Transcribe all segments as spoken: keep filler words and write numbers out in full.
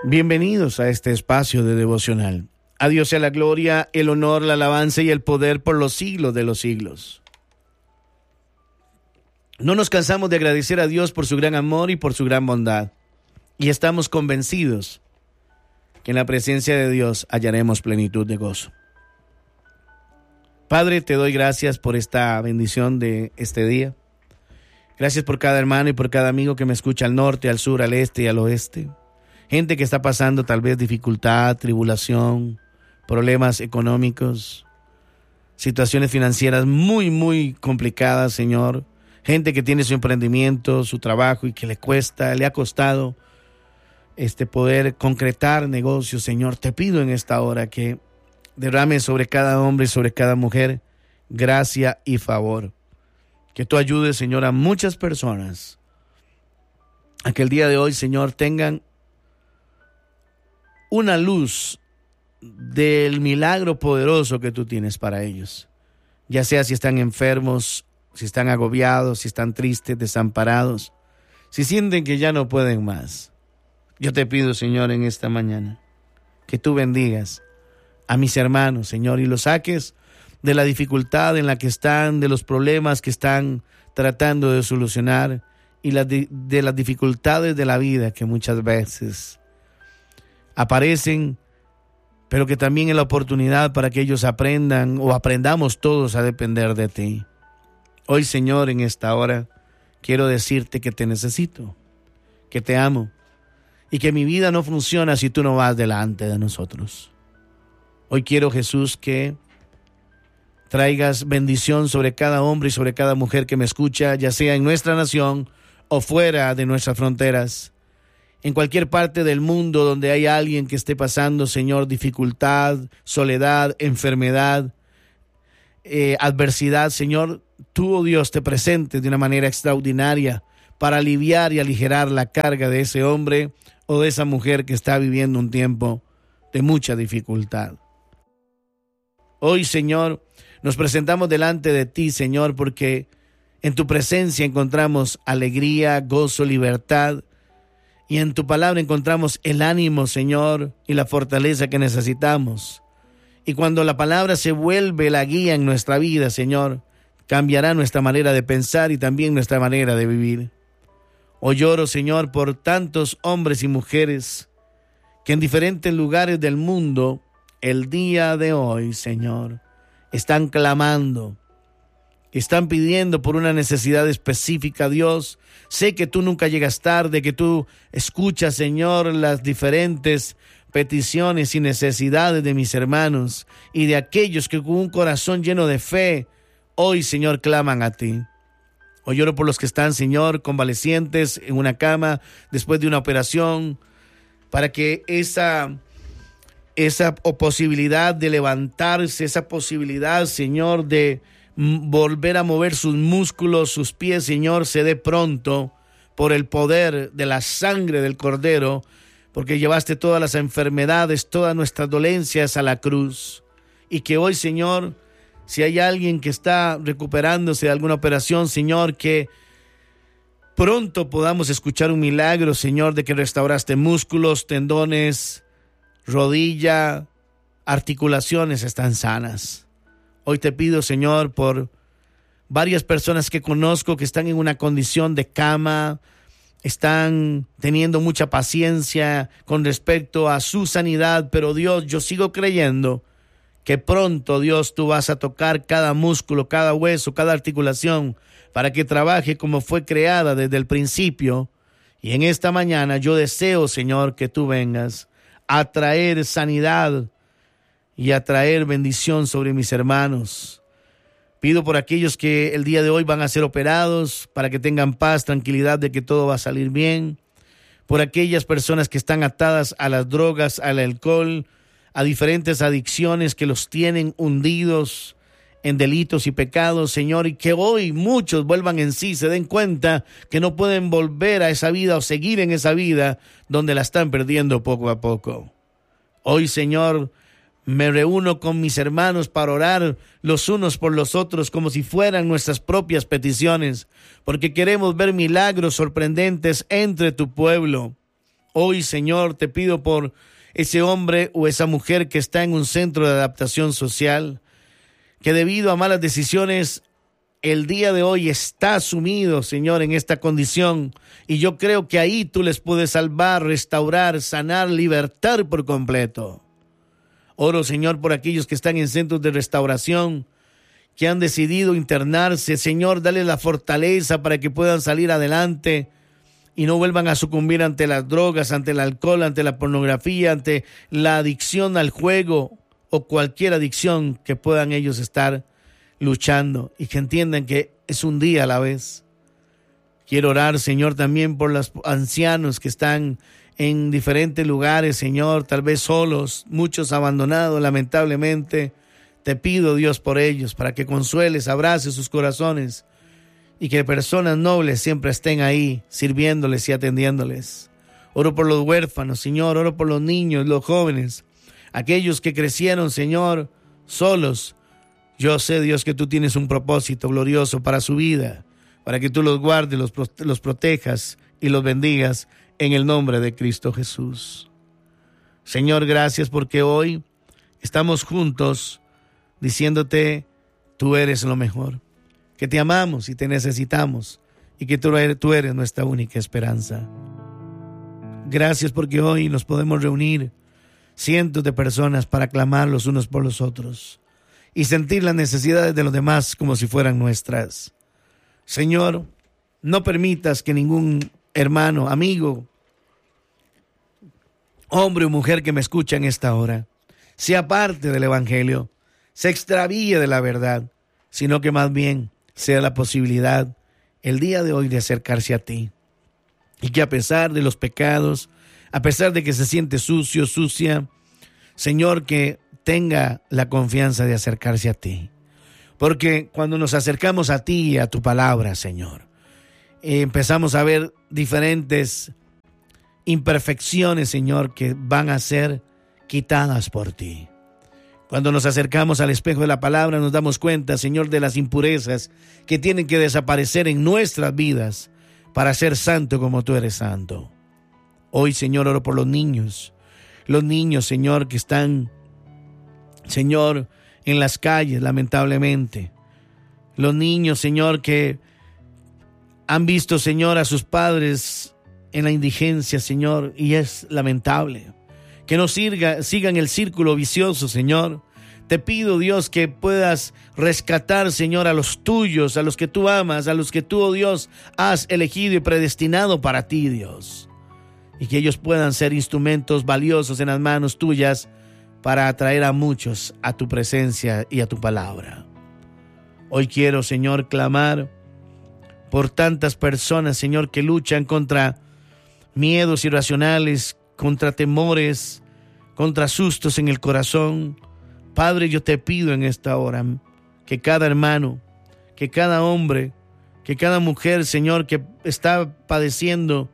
Bienvenidos a este espacio de devocional. A Dios sea la gloria, el honor, la alabanza y el poder por los siglos de los siglos. No nos cansamos de agradecer a Dios por su gran amor y por su gran bondad. Y estamos convencidos que en la presencia de Dios hallaremos plenitud de gozo. Padre, te doy gracias por esta bendición de este día. Gracias por cada hermano y por cada amigo que me escucha al norte, al sur, al este y al oeste. Gente que está pasando tal vez dificultad, tribulación, problemas económicos, situaciones financieras muy, muy complicadas, Señor. Gente que tiene su emprendimiento, su trabajo y que le cuesta, le ha costado este poder concretar negocios, Señor. Te pido en esta hora que derrame sobre cada hombre y sobre cada mujer gracia y favor. Que tú ayudes, Señor, a muchas personas a que el día de hoy, Señor, tengan una luz del milagro poderoso que tú tienes para ellos. Ya sea si están enfermos, si están agobiados, si están tristes, desamparados, si sienten que ya no pueden más. Yo te pido, Señor, en esta mañana, que tú bendigas a mis hermanos, Señor, y los saques de la dificultad en la que están, de los problemas que están tratando de solucionar y la de, de las dificultades de la vida que muchas veces aparecen, pero que también es la oportunidad para que ellos aprendan o aprendamos todos a depender de ti. Hoy, Señor, en esta hora, quiero decirte que te necesito, que te amo y que mi vida no funciona si tú no vas delante de nosotros. Hoy quiero, Jesús, que traigas bendición sobre cada hombre y sobre cada mujer que me escucha, ya sea en nuestra nación o fuera de nuestras fronteras. En cualquier parte del mundo donde hay alguien que esté pasando, Señor, dificultad, soledad, enfermedad, eh, adversidad, Señor, tú, oh Dios, te presentes de una manera extraordinaria para aliviar y aligerar la carga de ese hombre o de esa mujer que está viviendo un tiempo de mucha dificultad. Hoy, Señor, nos presentamos delante de ti, Señor, porque en tu presencia encontramos alegría, gozo, libertad. Y en tu palabra encontramos el ánimo, Señor, y la fortaleza que necesitamos. Y cuando la palabra se vuelve la guía en nuestra vida, Señor, cambiará nuestra manera de pensar y también nuestra manera de vivir. Hoy lloro, Señor, por tantos hombres y mujeres que en diferentes lugares del mundo, el día de hoy, Señor, están clamando, están pidiendo por una necesidad específica, Dios. Sé que tú nunca llegas tarde, que tú escuchas, Señor, las diferentes peticiones y necesidades de mis hermanos y de aquellos que con un corazón lleno de fe, hoy, Señor, claman a ti. Hoy lloro por los que están, Señor, convalecientes en una cama después de una operación, para que esa, esa posibilidad de levantarse, esa posibilidad, Señor, de volver a mover sus músculos, sus pies, Señor, se dé pronto por el poder de la sangre del Cordero, porque llevaste todas las enfermedades, todas nuestras dolencias a la cruz. Y que hoy, Señor, si hay alguien que está recuperándose de alguna operación, Señor, que pronto podamos escuchar un milagro, Señor, de que restauraste músculos, tendones, rodilla, articulaciones están sanas. Hoy te pido, Señor, por varias personas que conozco que están en una condición de cama, están teniendo mucha paciencia con respecto a su sanidad, pero Dios, yo sigo creyendo que pronto, Dios, tú vas a tocar cada músculo, cada hueso, cada articulación, para que trabaje como fue creada desde el principio. Y en esta mañana yo deseo, Señor, que tú vengas a traer sanidad y a traer bendición sobre mis hermanos. Pido por aquellos que el día de hoy van a ser operados, para que tengan paz, tranquilidad de que todo va a salir bien. Por aquellas personas que están atadas a las drogas, al alcohol, a diferentes adicciones que los tienen hundidos en delitos y pecados, Señor, y que hoy muchos vuelvan en sí, se den cuenta que no pueden volver a esa vida o seguir en esa vida donde la están perdiendo poco a poco. Hoy, Señor, me reúno con mis hermanos para orar los unos por los otros como si fueran nuestras propias peticiones, porque queremos ver milagros sorprendentes entre tu pueblo. Hoy, Señor, te pido por ese hombre o esa mujer que está en un centro de adaptación social, que debido a malas decisiones, el día de hoy está sumido, Señor, en esta condición. Y yo creo que ahí tú les puedes salvar, restaurar, sanar, libertar por completo. Oro, Señor, por aquellos que están en centros de restauración, que han decidido internarse. Señor, dale la fortaleza para que puedan salir adelante y no vuelvan a sucumbir ante las drogas, ante el alcohol, ante la pornografía, ante la adicción al juego o cualquier adicción que puedan ellos estar luchando, y que entiendan que es un día a la vez. Quiero orar, Señor, también por los ancianos que están en diferentes lugares, Señor, tal vez solos, muchos abandonados, lamentablemente. Te pido, Dios, por ellos, para que consueles, abraces sus corazones y que personas nobles siempre estén ahí, sirviéndoles y atendiéndoles. Oro por los huérfanos, Señor, oro por los niños, los jóvenes, aquellos que crecieron, Señor, solos. Yo sé, Dios, que tú tienes un propósito glorioso para su vida, para que tú los guardes, los, los protejas y los bendigas en el nombre de Cristo Jesús. Señor, gracias porque hoy estamos juntos diciéndote, tú eres lo mejor, que te amamos y te necesitamos y que tú eres, tú eres nuestra única esperanza. Gracias porque hoy nos podemos reunir cientos de personas para clamar los unos por los otros y sentir las necesidades de los demás como si fueran nuestras. Señor, no permitas que ningún hermano, amigo, hombre o mujer que me escucha en esta hora sea parte del evangelio, se extravíe de la verdad, sino que más bien sea la posibilidad el día de hoy de acercarse a ti. Y que a pesar de los pecados, a pesar de que se siente sucio, sucia, Señor, que tenga la confianza de acercarse a ti. Porque cuando nos acercamos a ti y a tu palabra, Señor, eh, empezamos a ver diferentes imperfecciones, Señor, que van a ser quitadas por ti. Cuando nos acercamos al espejo de la palabra, nos damos cuenta, Señor, de las impurezas que tienen que desaparecer en nuestras vidas para ser santo como tú eres santo. Hoy, Señor, oro por los niños. Los niños, Señor, que están, Señor, en las calles, lamentablemente. Los niños, Señor, que han visto, Señor, a sus padres en la indigencia, Señor, y es lamentable. Que no siga, sigan el círculo vicioso, Señor. Te pido, Dios, que puedas rescatar, Señor, a los tuyos, a los que tú amas, a los que tú, oh Dios, has elegido y predestinado para ti, Dios. Y que ellos puedan ser instrumentos valiosos en las manos tuyas para atraer a muchos a tu presencia y a tu palabra. Hoy quiero, Señor, clamar por tantas personas, Señor, que luchan contra miedos irracionales, contra temores, contra sustos en el corazón. Padre, yo te pido en esta hora que cada hermano, que cada hombre, que cada mujer, Señor, que está padeciendo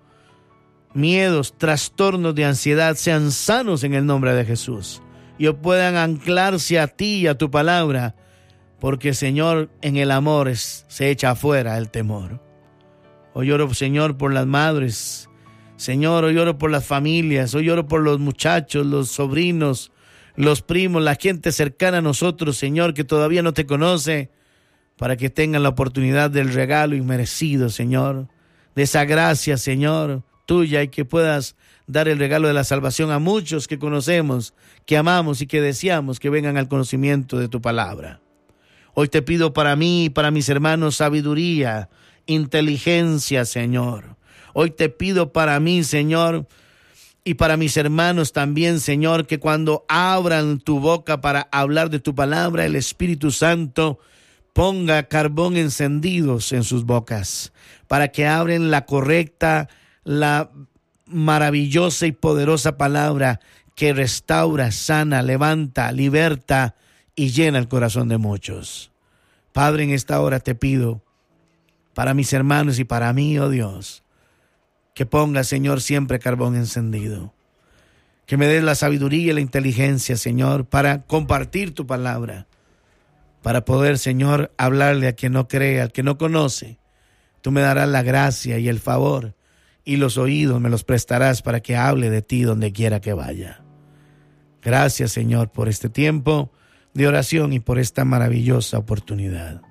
miedos, trastornos de ansiedad, sean sanos en el nombre de Jesús y puedan anclarse a ti y a tu palabra, porque, Señor, en el amor es, se echa afuera el temor. Hoy oro, Señor, por las madres. Señor, hoy oro por las familias, hoy oro por los muchachos, los sobrinos, los primos, la gente cercana a nosotros, Señor, que todavía no te conoce, para que tengan la oportunidad del regalo inmerecido, Señor, de esa gracia, Señor, tuya, y que puedas dar el regalo de la salvación a muchos que conocemos, que amamos y que deseamos que vengan al conocimiento de tu palabra. Hoy te pido para mí y para mis hermanos sabiduría, inteligencia, Señor. Hoy te pido para mí, Señor, y para mis hermanos también, Señor, que cuando abran tu boca para hablar de tu palabra, el Espíritu Santo ponga carbón encendidos en sus bocas, para que abren la correcta, la maravillosa y poderosa palabra que restaura, sana, levanta, liberta y llena el corazón de muchos. Padre, en esta hora te pido para mis hermanos y para mí, oh Dios, que ponga, Señor, siempre carbón encendido. Que me des la sabiduría y la inteligencia, Señor, para compartir tu palabra. Para poder, Señor, hablarle a quien no cree, al que no conoce. Tú me darás la gracia y el favor y los oídos me los prestarás para que hable de ti donde quiera que vaya. Gracias, Señor, por este tiempo de oración y por esta maravillosa oportunidad.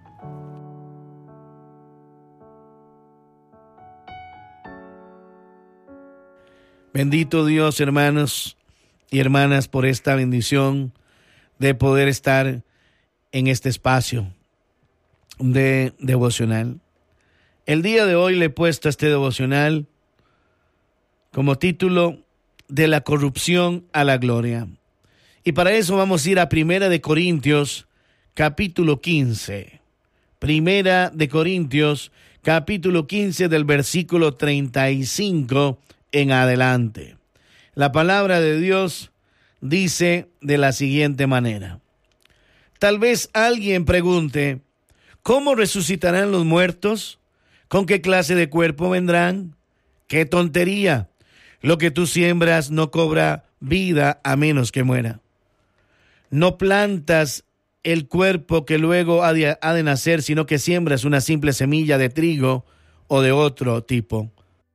Bendito Dios, hermanos y hermanas, por esta bendición de poder estar en este espacio de devocional. El día de hoy le he puesto a este devocional como título: de la corrupción a la gloria. Y para eso vamos a ir a Primera de Corintios, capítulo quince. Primera de Corintios, capítulo quince, del versículo treinta y cinco en adelante. La palabra de Dios dice de la siguiente manera: tal vez alguien pregunte, ¿cómo resucitarán los muertos? ¿Con qué clase de cuerpo vendrán? ¡Qué tontería! Lo que tú siembras no cobra vida a menos que muera. No plantas el cuerpo que luego ha de, ha de nacer, sino que siembras una simple semilla de trigo o de otro tipo.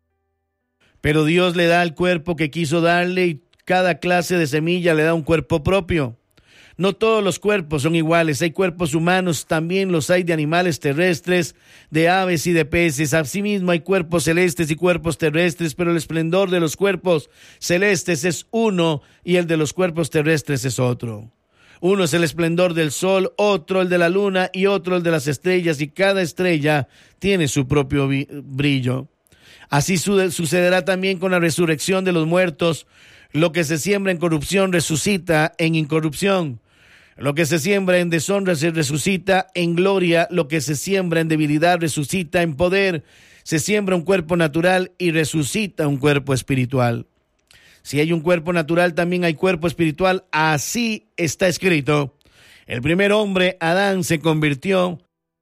Pero Dios le da al cuerpo que quiso darle, y cada clase de semilla le da un cuerpo propio. No todos los cuerpos son iguales. Hay cuerpos humanos, también los hay de animales terrestres, de aves y de peces. Asimismo hay cuerpos celestes y cuerpos terrestres, pero el esplendor de los cuerpos celestes es uno y el de los cuerpos terrestres es otro. Uno es el esplendor del sol, otro el de la luna y otro el de las estrellas, y cada estrella tiene su propio brillo. Así sucederá también con la resurrección de los muertos. Lo que se siembra en corrupción resucita en incorrupción. Lo que se siembra en deshonra se resucita en gloria. Lo que se siembra en debilidad resucita en poder. Se siembra un cuerpo natural y resucita un cuerpo espiritual. Si hay un cuerpo natural, también hay cuerpo espiritual. Así está escrito: el primer hombre, Adán, se convirtió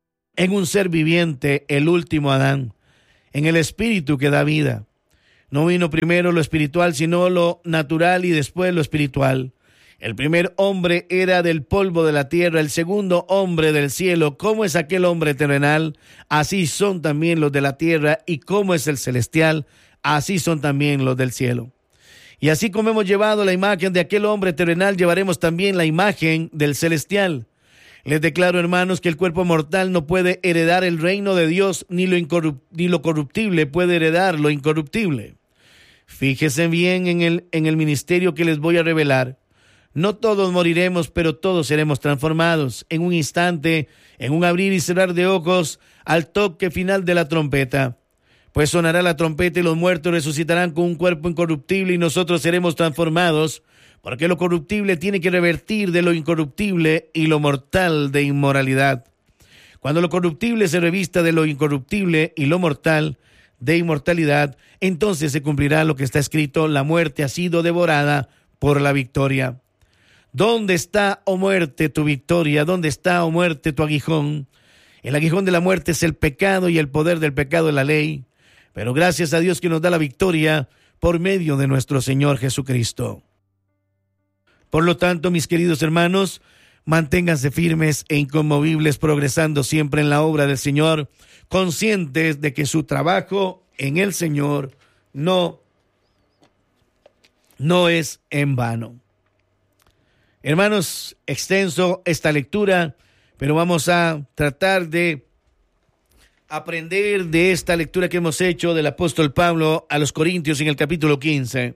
en un ser viviente, el último Adán, en el espíritu que da vida. No vino primero lo espiritual, sino lo natural, y después lo espiritual. El primer hombre era del polvo de la tierra, el segundo hombre del cielo. ¿Cómo es aquel hombre terrenal? Así son también los de la tierra, y cómo es el celestial, así son también los del cielo. Y así como hemos llevado la imagen de aquel hombre terrenal, llevaremos también la imagen del celestial. Les declaro, hermanos, que el cuerpo mortal no puede heredar el reino de Dios, ni lo, incorrup- ni lo corruptible puede heredar lo incorruptible. Fíjense bien en el, en el ministerio que les voy a revelar. No todos moriremos, pero todos seremos transformados en un instante, en un abrir y cerrar de ojos, al toque final de la trompeta. Pues sonará la trompeta y los muertos resucitarán con un cuerpo incorruptible, y nosotros seremos transformados, porque lo corruptible tiene que revertir de lo incorruptible y lo mortal de inmoralidad. Cuando lo corruptible se revista de lo incorruptible y lo mortal de inmortalidad, entonces se cumplirá lo que está escrito: la muerte ha sido devorada por la victoria. ¿Dónde está, oh muerte, tu victoria? ¿Dónde está, oh muerte, tu aguijón? El aguijón de la muerte es el pecado, y el poder del pecado es la ley. Pero gracias a Dios que nos da la victoria por medio de nuestro Señor Jesucristo. Por lo tanto, mis queridos hermanos, manténganse firmes e inconmovibles, progresando siempre en la obra del Señor, conscientes de que su trabajo en el Señor no, no es en vano. Hermanos, extenso esta lectura, pero vamos a tratar de aprender de esta lectura que hemos hecho del apóstol Pablo a los Corintios en el capítulo quince.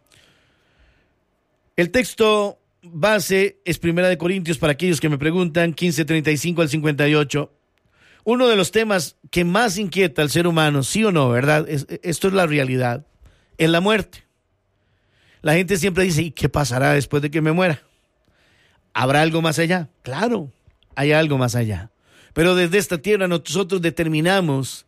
El texto base es Primera de Corintios, para aquellos que me preguntan, quince, treinta y cinco al cincuenta y ocho. Uno de los temas que más inquieta al ser humano, sí o no, ¿verdad? Es, esto es la realidad, es la muerte. La gente siempre dice, ¿y qué pasará después de que me muera? ¿Habrá algo más allá? Claro, hay algo más allá. Pero desde esta tierra nosotros determinamos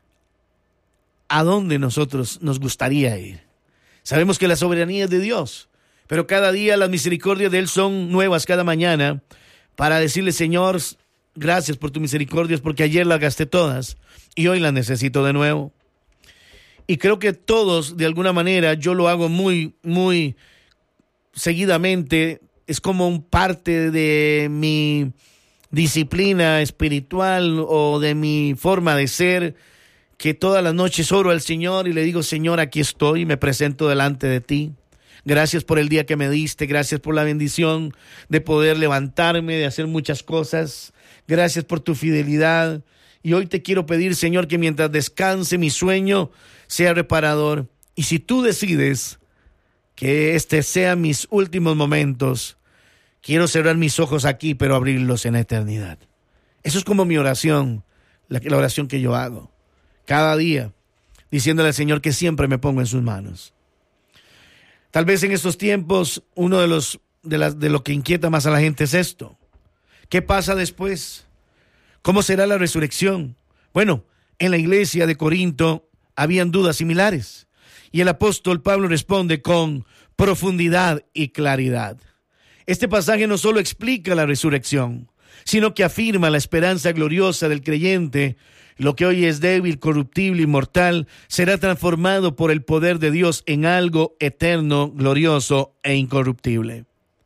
a dónde nosotros nos gustaría ir. Sabemos que la soberanía es de Dios, pero cada día las misericordias de Él son nuevas cada mañana, para decirle: Señor, gracias por tus misericordias, porque ayer las gasté todas y hoy las necesito de nuevo. Y creo que todos, de alguna manera, yo lo hago muy, muy seguidamente. Es como un parte de mi disciplina espiritual o de mi forma de ser. que todas las noches oro al Señor y le digo, Señor, aquí estoy, me presento delante de ti. Gracias por el día que me diste, gracias por la bendición de poder levantarme, de hacer muchas cosas. Gracias por tu fidelidad. Y hoy te quiero pedir, Señor, que mientras descanse mi sueño sea reparador. Y si tú decides que este sea mis últimos momentos, quiero cerrar mis ojos aquí, pero abrirlos en la eternidad. Eso es como mi oración, la, la oración que yo hago cada día, diciéndole al Señor que siempre me pongo en sus manos. Tal vez en estos tiempos uno de los de, las, de lo que inquieta más a la gente es esto. ¿Qué pasa después? ¿Cómo será la resurrección? Bueno, en la iglesia de Corinto habían dudas similares y el apóstol Pablo responde con profundidad y claridad. Este pasaje no solo explica la resurrección, sino que afirma la esperanza gloriosa del creyente. Lo que hoy es débil, corruptible y mortal será transformado por el poder de Dios en algo eterno, glorioso e incorruptible.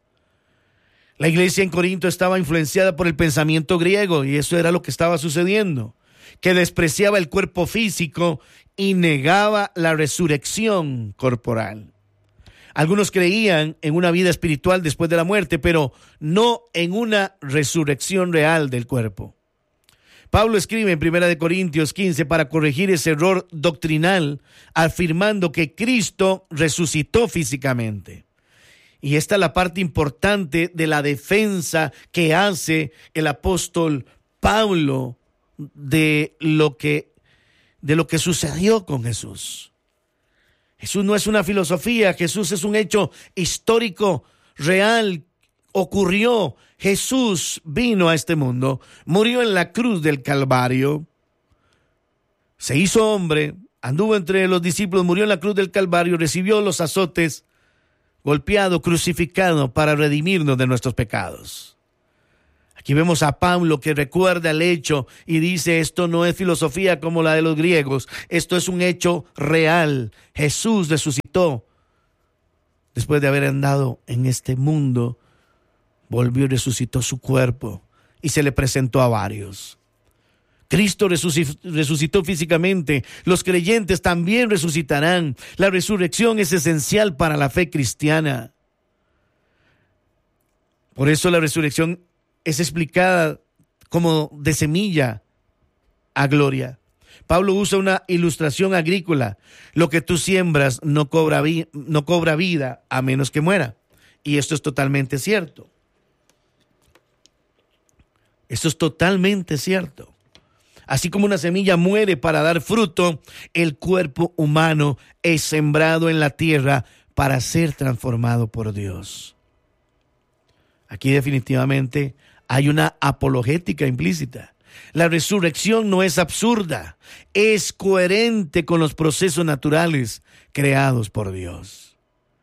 La iglesia en Corinto estaba influenciada por el pensamiento griego y eso era lo que estaba sucediendo, que despreciaba el cuerpo físico y negaba la resurrección corporal. Algunos creían en una vida espiritual después de la muerte, pero no en una resurrección real del cuerpo. Pablo escribe en primera de Corintios quince para corregir ese error doctrinal, afirmando que Cristo resucitó físicamente. Y esta es la parte importante de la defensa que hace el apóstol Pablo de lo que, de lo que sucedió con Jesús. Jesús no es una filosofía, Jesús es un hecho histórico, real, ocurrió. Jesús vino a este mundo, murió en la cruz del Calvario, se hizo hombre, anduvo entre los discípulos, murió en la cruz del Calvario, recibió los azotes, golpeado, crucificado para redimirnos de nuestros pecados. Aquí vemos a Pablo que recuerda el hecho y dice, esto no es filosofía como la de los griegos, esto es un hecho real. Jesús resucitó después de haber andado en este mundo. Volvió y resucitó su cuerpo y se le presentó a varios. Cristo resucitó físicamente. Los creyentes también resucitarán. La resurrección es esencial para la fe cristiana. Por eso la resurrección es explicada como de semilla a gloria. Pablo usa una ilustración agrícola. Lo que tú siembras no cobra, vi- no cobra vida a menos que muera. Y esto es totalmente cierto. Esto es totalmente cierto. Así como una semilla muere para dar fruto, el cuerpo humano es sembrado en la tierra para ser transformado por Dios. Aquí definitivamente hay una apologética implícita. La resurrección no es absurda, es coherente con los procesos naturales creados por Dios.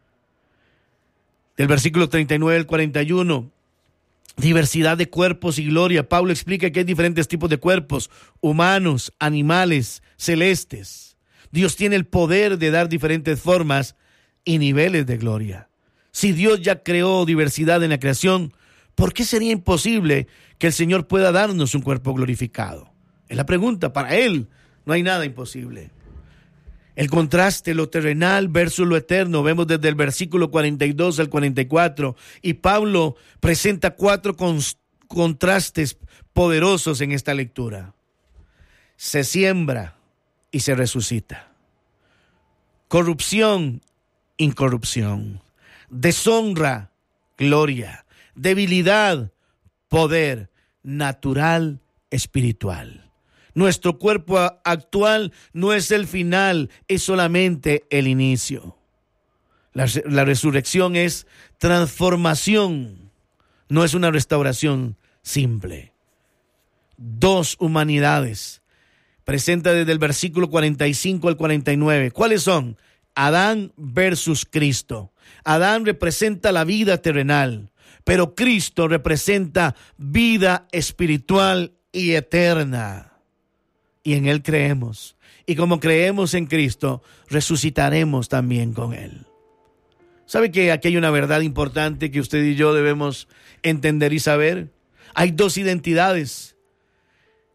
Del versículo treinta y nueve al cuarenta y uno, diversidad de cuerpos y gloria. Pablo explica que hay diferentes tipos de cuerpos, humanos, animales, celestes. Dios tiene el poder de dar diferentes formas y niveles de gloria. Si Dios ya creó diversidad en la creación, ¿por qué sería imposible que el Señor pueda darnos un cuerpo glorificado? Es la pregunta. Para Él no hay nada imposible. El contraste, lo terrenal versus lo eterno, vemos desde el versículo cuarenta y dos al cuarenta y cuatro, y Pablo presenta cuatro con, contrastes poderosos en esta lectura. Se siembra y se resucita. Corrupción, incorrupción. Deshonra, gloria. Debilidad, poder. Natural, espiritual. Nuestro cuerpo actual no es el final, es solamente el inicio. La, la resurrección es transformación, no es una restauración simple. Dos humanidades, presenta desde el versículo cuarenta y cinco al cuarenta y nueve. ¿Cuáles son? Adán versus Cristo. Adán representa la vida terrenal, pero Cristo representa vida espiritual y eterna. Y en Él creemos. Y como creemos en Cristo, resucitaremos también con Él. ¿Sabe que aquí hay una verdad importante que usted y yo debemos entender y saber? Hay dos identidades.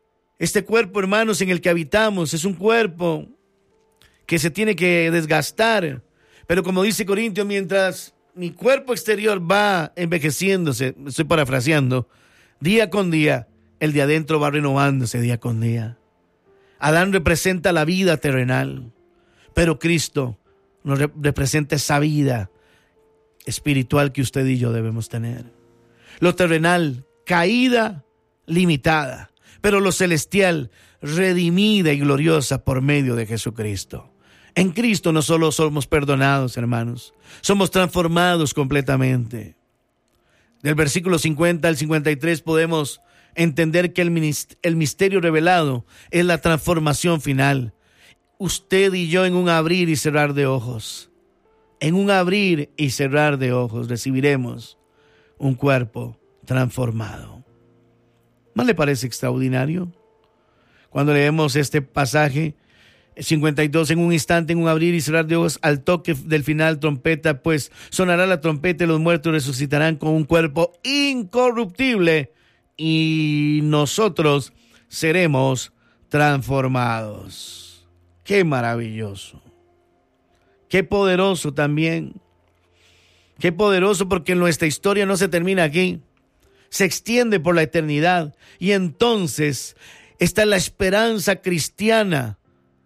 Este cuerpo, hermanos, en el que habitamos es un cuerpo que se tiene que desgastar. Pero como dice Corintios, mientras mi cuerpo exterior va envejeciéndose, estoy parafraseando, día con día, el de adentro va renovándose día con día. Adán representa la vida terrenal, pero Cristo nos re- representa esa vida espiritual que usted y yo debemos tener. Lo terrenal, caída, limitada, pero lo celestial, redimida y gloriosa por medio de Jesucristo. En Cristo no solo somos perdonados, hermanos, somos transformados completamente. Del versículo cincuenta al cincuenta y tres podemos entender que el, el misterio revelado es la transformación final. Usted y yo en un abrir y cerrar de ojos, en un abrir y cerrar de ojos recibiremos un cuerpo transformado. ¿No le parece extraordinario? Cuando leemos este pasaje, cincuenta y dos, en un instante, en un abrir y cerrar de ojos, al toque del final trompeta, pues sonará la trompeta y los muertos resucitarán con un cuerpo incorruptible y nosotros seremos transformados. ¡Qué maravilloso! ¡Qué poderoso también! ¡Qué poderoso! Porque nuestra historia no se termina aquí, se extiende por la eternidad y entonces está la esperanza cristiana.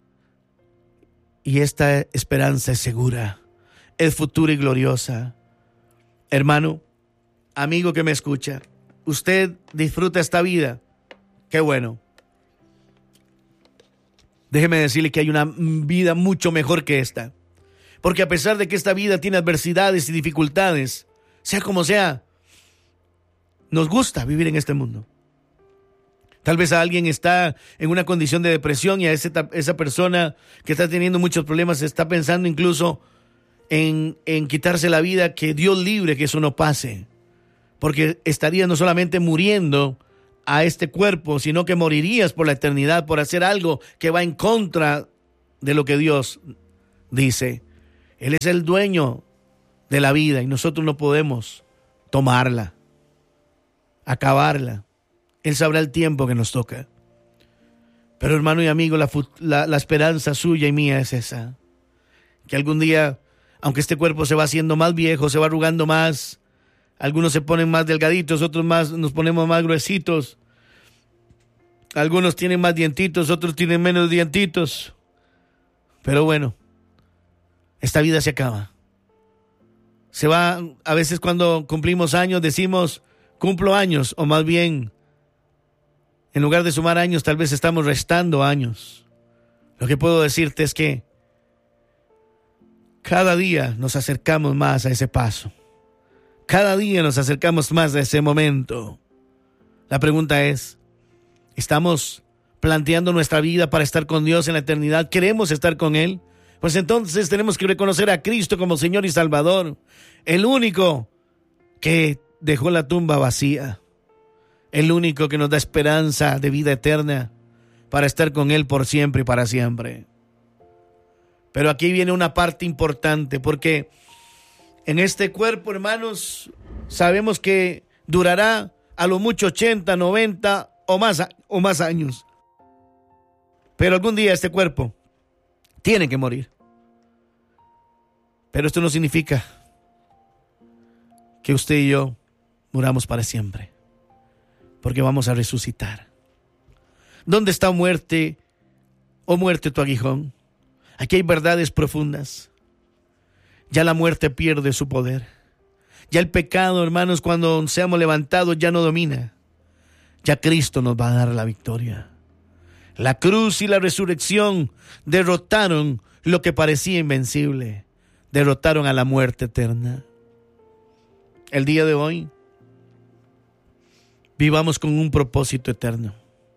Y esta esperanza es segura, es futura y gloriosa. Hermano, amigo que me escucha, usted disfruta esta vida. Qué bueno. Déjeme decirle que hay una vida mucho mejor que esta. Porque a pesar de que esta vida tiene adversidades y dificultades, sea como sea, nos gusta vivir en este mundo. Tal vez a alguien está en una condición de depresión y a ese, esa persona que está teniendo muchos problemas está pensando incluso en, en quitarse la vida. Que Dios libre que eso no pase, porque estarías no solamente muriendo a este cuerpo, sino que morirías por la eternidad por hacer algo que va en contra de lo que Dios dice. Él es el dueño de la vida y nosotros no podemos tomarla, acabarla. Él sabrá el tiempo que nos toca. Pero hermano y amigo, la, la, la esperanza suya y mía es esa. Que algún día, aunque este cuerpo se va haciendo más viejo, se va arrugando más, algunos se ponen más delgaditos, otros más nos ponemos más gruesitos. Algunos tienen más dientitos, otros tienen menos dientitos. Pero bueno, esta vida se acaba. Se va, a veces cuando cumplimos años decimos, cumplo años, o más bien, en lugar de sumar años, tal vez estamos restando años. Lo que puedo decirte es que cada día nos acercamos más a ese paso. Cada día nos acercamos más a ese momento. La pregunta es, ¿estamos planteando nuestra vida para estar con Dios en la eternidad? ¿Queremos estar con Él? Pues entonces tenemos que reconocer a Cristo como Señor y Salvador, el único que dejó la tumba vacía, el único que nos da esperanza de vida eterna para estar con Él por siempre y para siempre. Pero aquí viene una parte importante, porque en este cuerpo, hermanos, sabemos que durará a lo mucho ochenta, noventa o más, o más años. Pero algún día este cuerpo tiene que morir. Pero esto no significa que usted y yo muramos para siempre, porque vamos a resucitar. ¿Dónde está muerte, oh muerte, tu aguijón? Aquí hay verdades profundas. Ya la muerte pierde su poder. Ya el pecado, hermanos, cuando seamos levantados ya no domina. Ya Cristo nos va a dar la victoria. La cruz y la resurrección derrotaron lo que parecía invencible. Derrotaron a la muerte eterna. El día de hoy, vivamos con un propósito eterno.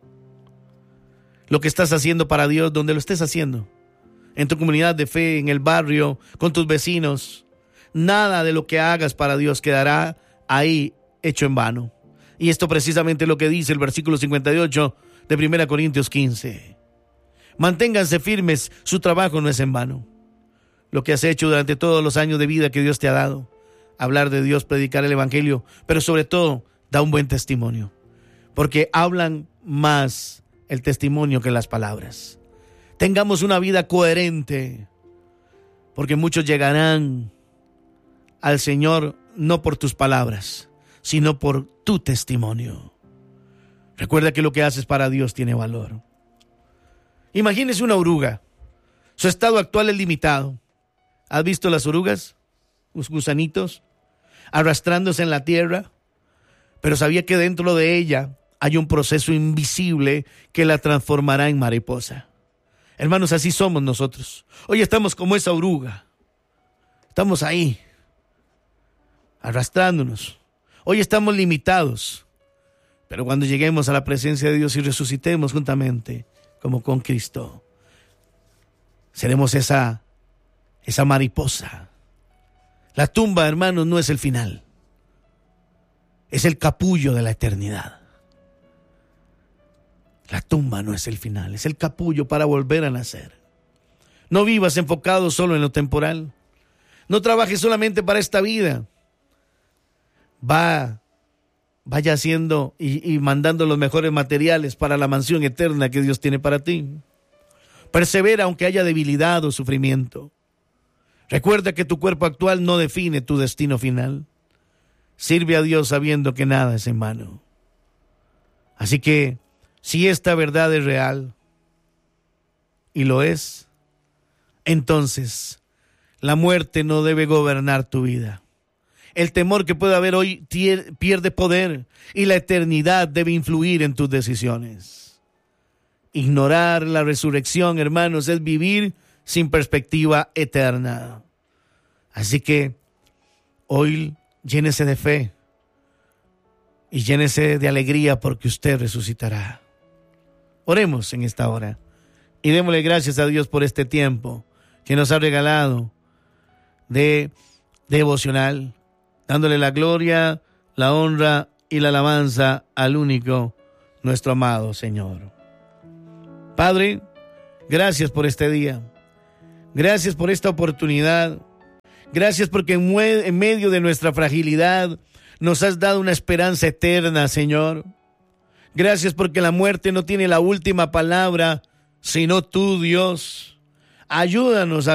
Lo que estás haciendo para Dios, donde lo estés haciendo, en tu comunidad de fe, en el barrio, con tus vecinos, nada de lo que hagas para Dios quedará ahí hecho en vano. Y esto precisamente es lo que dice el versículo cincuenta y ocho de primera Corintios quince. Manténganse firmes, su trabajo no es en vano. Lo que has hecho durante todos los años de vida que Dios te ha dado, hablar de Dios, predicar el evangelio, pero sobre todo, da un buen testimonio, porque hablan más el testimonio que las palabras. Tengamos una vida coherente, porque muchos llegarán al Señor no por tus palabras, sino por tu testimonio. Recuerda que lo que haces para Dios tiene valor. Imagínese una oruga. Su estado actual es limitado. ¿Has visto las orugas? Los gusanitos arrastrándose en la tierra. Pero sabía que dentro de ella hay un proceso invisible que la transformará en mariposa. Hermanos, así somos nosotros. Hoy estamos como esa oruga. Estamos ahí, arrastrándonos. Hoy estamos limitados. Pero cuando lleguemos a la presencia de Dios y resucitemos juntamente, como con Cristo, seremos esa, esa mariposa. La tumba, hermanos, no es el final. Es el capullo de la eternidad. La tumba no es el final, es el capullo para volver a nacer. No vivas enfocado solo en lo temporal. No trabajes solamente para esta vida. Va, vaya haciendo y, y mandando los mejores materiales para la mansión eterna que Dios tiene para ti. Persevera aunque haya debilidad o sufrimiento. Recuerda que tu cuerpo actual no define tu destino final. Sirve a Dios sabiendo que nada es en vano. Así que, si esta verdad es real, y lo es, entonces la muerte no debe gobernar tu vida. El temor que pueda haber hoy tier, pierde poder y la eternidad debe influir en tus decisiones. Ignorar la resurrección, hermanos, es vivir sin perspectiva eterna. Así que hoy llénese de fe y llénese de alegría porque usted resucitará. Oremos en esta hora y démosle gracias a Dios por este tiempo que nos ha regalado de devocional, dándole la gloria, la honra y la alabanza al único, nuestro amado Señor. Padre, gracias por este día. Gracias por esta oportunidad. Gracias porque en, mue- en medio de nuestra fragilidad nos has dado una esperanza eterna, Señor. Gracias porque la muerte no tiene la última palabra, sino tú, Dios. Ayúdanos a